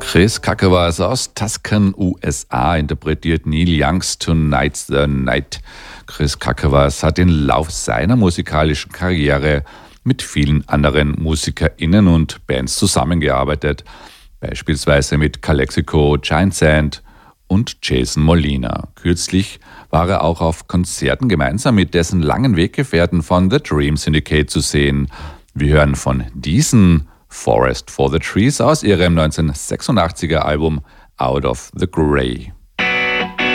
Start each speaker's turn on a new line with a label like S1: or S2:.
S1: Chris Kackewas aus Tuscan, USA, interpretiert Neil Youngs Tonight's the Night. Chris Kackewas hat im Lauf seiner musikalischen Karriere mit vielen anderen MusikerInnen und Bands zusammengearbeitet, beispielsweise mit Calexico, Giant Sand und Jason Molina. Kürzlich war er auch auf Konzerten gemeinsam mit dessen langen Weggefährten von The Dream Syndicate zu sehen. Wir hören von diesen Forest for the Trees aus ihrem 1986er Album Out of the Grey.